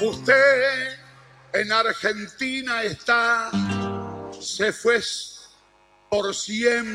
Usted en Argentina está, se fue por siempre.